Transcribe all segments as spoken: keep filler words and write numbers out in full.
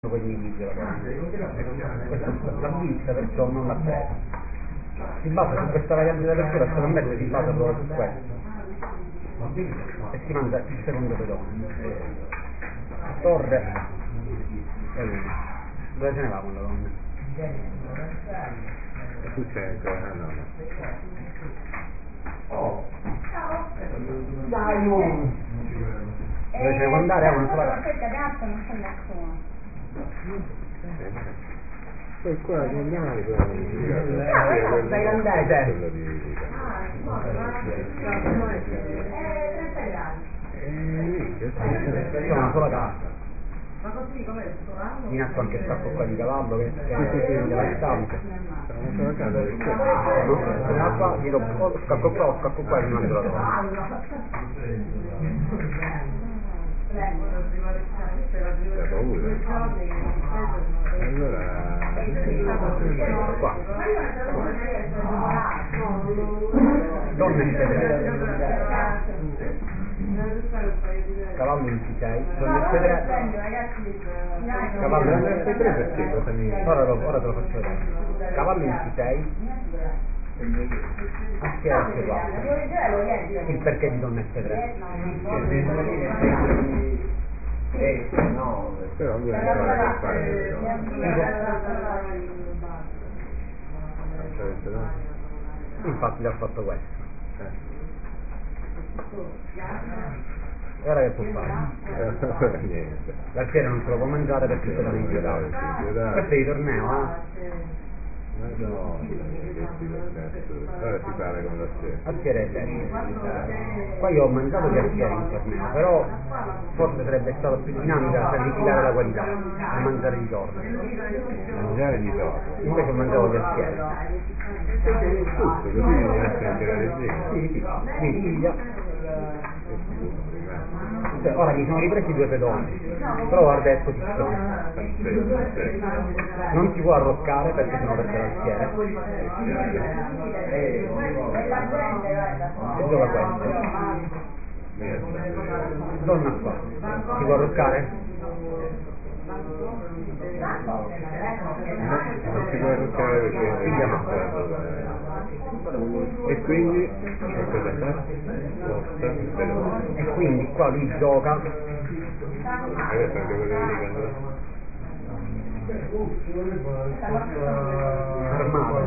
quelli di la vista perciò non l'ha presa. Si basa su questa variante della lettura, secondo me si basa proprio su questo e si mangia il secondo pedone. Torre e lui dove se ne va con la donna? E tu c'è ancora? No, no. Oh, dai, uomo! Dove ce ne può andare? A una sola casa. Poi qua gli animali thailandese. C'è una sola casa. Ma così come In atto anche il sacco qua di cavallo che è devastante. una sola casa del In acqua gli do o scacco qua o scacco qua e mi mangio la donna. Da paura. Allora Qua. Donna in fedele. Cavallo in C sei. Donna in fedele. Cavallo in C sei perché? Cosa mi... Ora, lo, ora te lo faccio vedere. Cavallo in C sei. A schiera F quattro. Il perché di donna F tre. Eh, no, però lui non sa che fare. Infatti l'ha fatto questo. Eh. E ora che può fare? Niente. L'alfiere non se lo può mangiare perché se lo devi inchiodare. Questo è di torneo, eh? Ma no, ora si parla con la sera. Alfiere è bello. Qua io ho mangiato gli alfieri in torneo, però forse sarebbe stato più dinamico per liquidare la qualità e mangiare di torno. Mangiare di torno. Invece mangiavo gli alfieri. Tutto, così devi anche mangiare le gente. Sì, sì, mi piglia. Cioè, ora mi sono ripresi due pedoni, però guarda è posizione. Non si può arroccare perché sennò perde l'alfiere. E gioca questo. Donna qua. Si può arroccare? Non si può arroccare perché Figlia no. e quindi che cosa fa? Sposta il pedone. E quindi qua lui gioca. Adesso anche quello lì che andrà. Armato.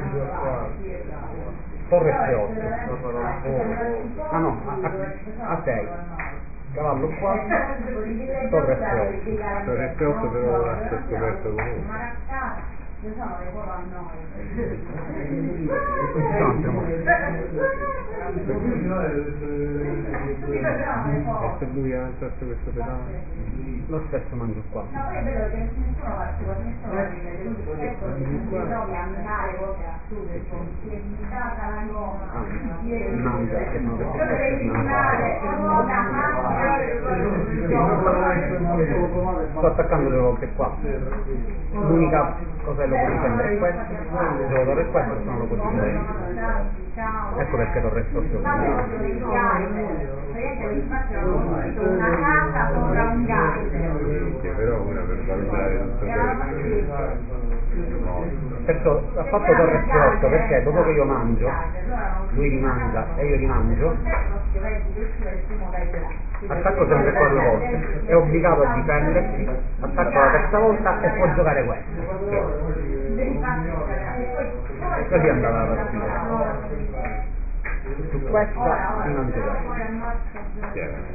Torre F otto. Ah no, a sei. Cavallo qua. Torre F otto. Torre F otto però lascia scoperto comunque. Io sono le uova a noi. Non ci sono altre E se lui avanzasse questo pedone? Lo stesso mangio qua. No, poi è vero che nessuno partecipa, nessuno va a vivere, lui stesso si trovi a andare cose assurde, si è invitata la gomma, si è Mangia, che non io devo eliminare una mangia. sto attaccando due volte qua. L'unica cosa che lo può difendere è questo. Devo torre questo se non lo può difendere. Ecco perché torre sotto. Una casa sopra un gatto. Sì, però una per valutare tutto questo. Perciò ha fatto torre F otto perché dopo che io mangio, lui rimangia e io rimangio, attacco sempre qua due volte, è obbligato a difendersi, attacco la terza volta e può giocare questo. Così andava la partita. Su questa si mangia questo. Chiaramente.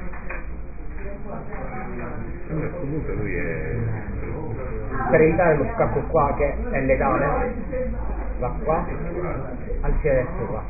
A questo punto lui è... Per evitare lo scacco qua che è letale, va qua, alfiere F qua.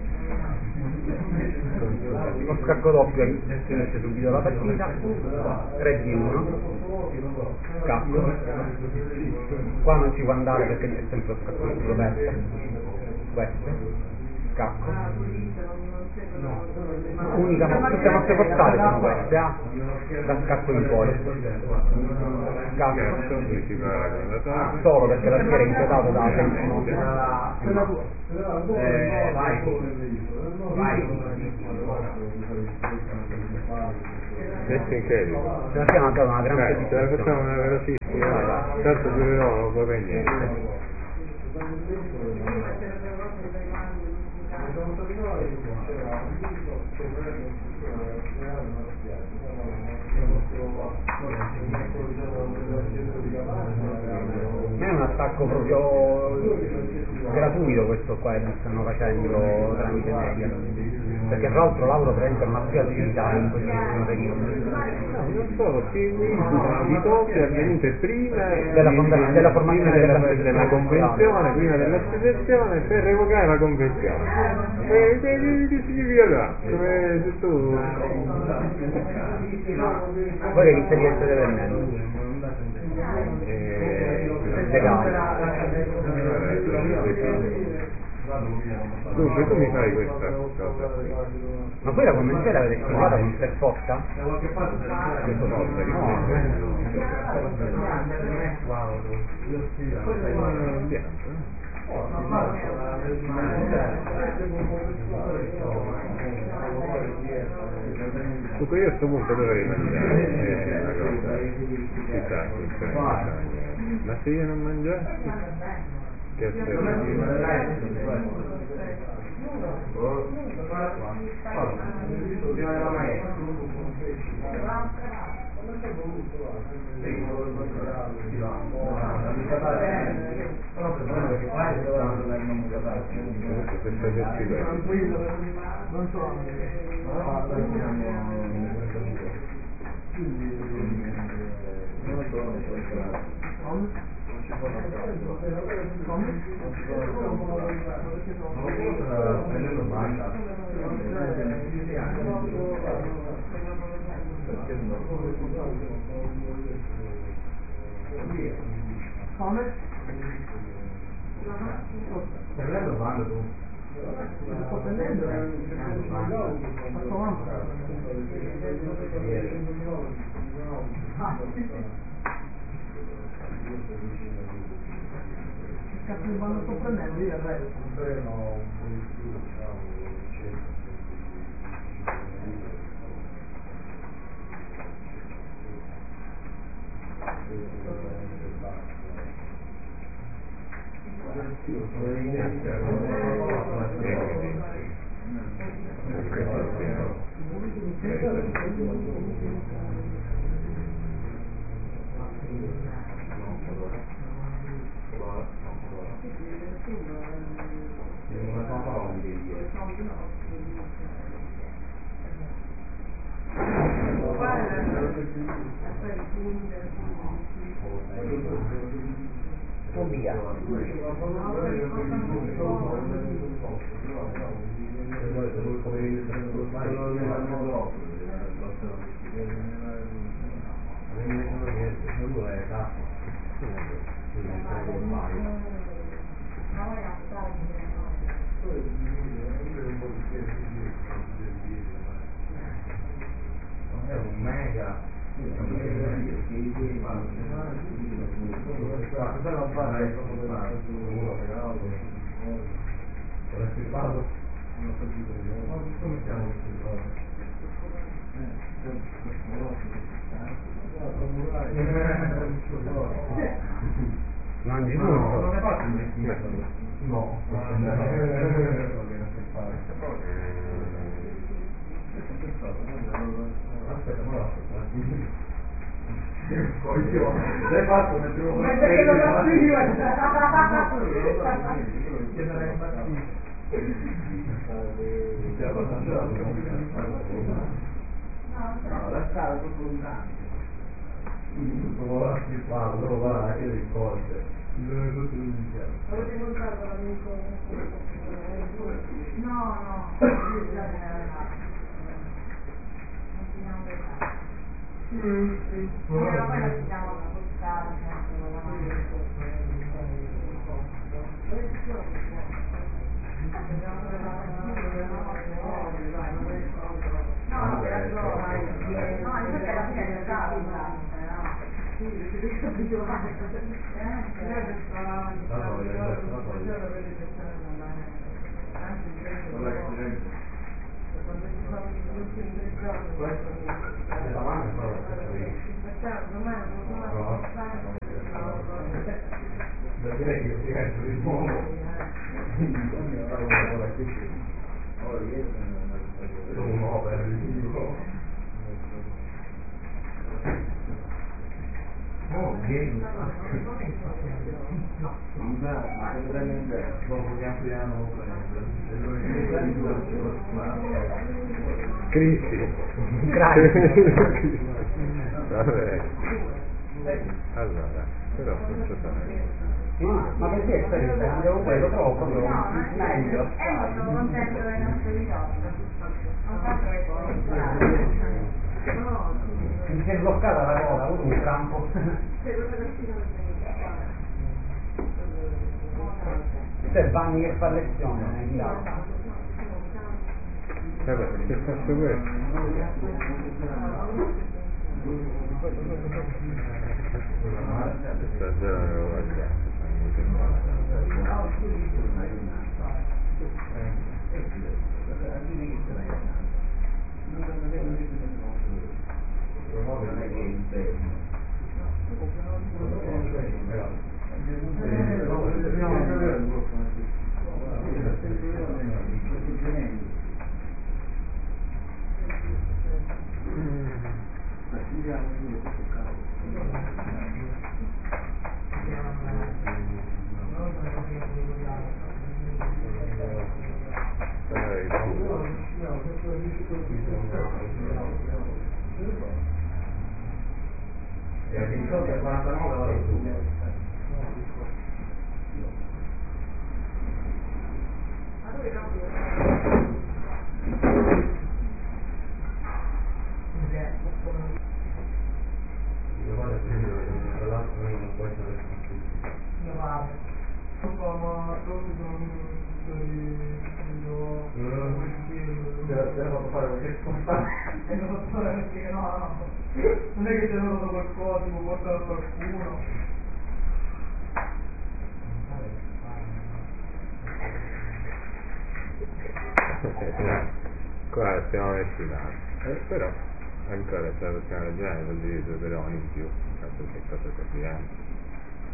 Lo scacco doppio finisce subito la partita, tre di uno, scacco, qua non ci può andare perché c'è sempre lo scacco di scoperta, questo, scacco, Unica, ma tutte le nostre portate sono queste, ah? Da scacco in poi. Scacco. Ah, solo perché la schiera è inquietato da tempo. Eh, vai. Vai. Metti in credito. Ce la siamo andata una grande Dai, ce la facciamo una velocissima. Tanto durerò, non vorrei niente. Non è un attacco proprio gratuito questo qua che stanno facendo tramite media, perché tra l'altro Lauro presenta una più attività in questo ultimo periodo. No, non solo, si di copia è avvenuta prima Della fondazione- della formazione prima della, della- della convenzione, prima dell'associazione, per revocare la convenzione. E che che significa là? Come se tu... Voi che esperienza deve avere? Eh, Legale. Dunque tu mi fai questa cosa qui. Ma poi la convenzione l'avete spiegata con per forza? Questa cosa che Dunque io a questo punto dovrei mangiare eh, una cosa ci sta, ci sta, ci sta. Ma se io non mangiassi che Come? Prendendo quando tu? Sto prendendo? Fatto quanto? Ah, sì, sì. Che cazzo di quando sto prendendo? Io adesso. Un treno un po' di più, diciamo, Via. È un mega. Mangi tutto? Non hai fatto investimento? No. Aspetta, ma l'hai fatto nel primo Ma perché non l'ho più io? no, la scala tutto un anno. Tutto va, che ricordi. Avete comprato l'amico? No, no, non finiamo le case. Però poi la finiamo a portare, la mano. direi che si resta di nuovo sono per il oh, game crisi. Grazie. Vabbè. Allora, però non so Sì, ma perché stai dicendo quello troppo meglio? Eh, ma sono contento del nostro risorto. Non faccio che Mi si è bloccata la cosa, ho avuto un crampo. C'è Vanni che fa lezione, è in là. vabbè, se faccio questo. Stasera me lo guardiamo, è molto E a diciotto e quarantanove vado su. Io vado a prendere, tra l'altro non può essere sconfitto. Io vado. Ma dove te l'ho fatto fare perché scompare. Te l'ho fatto fare perché no, no. Non è che te l'ho dato qualcosa, tipo portare a qualcuno. Qua siamo messi là, eh, però ancora c'è la possiamo ragionare, così due pedoni in più, tanto che cosa serviamo.